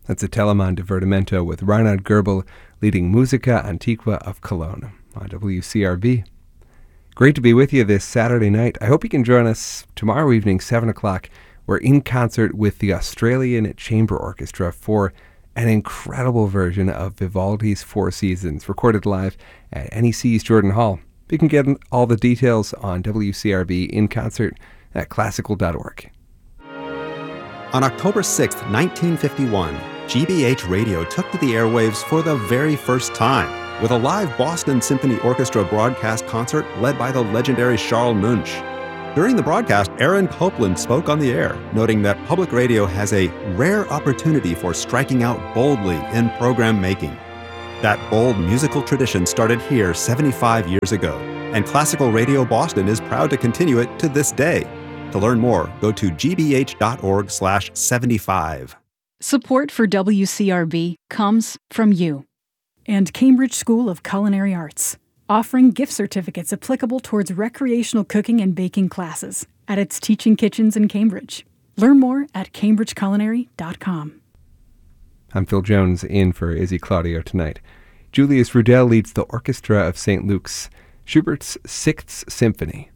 That's a Telemann Divertimento with Reinhard Goebel leading Musica Antiqua of Cologne on WCRB. Great to be with you this Saturday night. I hope you can join us tomorrow evening, 7 o'clock. We're in concert with the Australian Chamber Orchestra for an incredible version of Vivaldi's Four Seasons, recorded live at NEC's Jordan Hall. You can get all the details on WCRB in concert at classical.org. On October 6, 1951, GBH Radio took to the airwaves for the very first time with a live Boston Symphony Orchestra broadcast concert led by the legendary Charles Munch. During the broadcast, Aaron Copland spoke on the air, noting that public radio has a rare opportunity for striking out boldly in program making. That bold musical tradition started here 75 years ago, and Classical Radio Boston is proud to continue it to this day. To learn more, go to gbh.org/75. Support for WCRB comes from you and Cambridge School of Culinary Arts, offering gift certificates applicable towards recreational cooking and baking classes at its teaching kitchens in Cambridge. Learn more at cambridgeculinary.com. I'm Phil Jones, in for Izzy Claudio tonight. Julius Rudel leads the Orchestra of St. Luke's, Schubert's Sixth Symphony.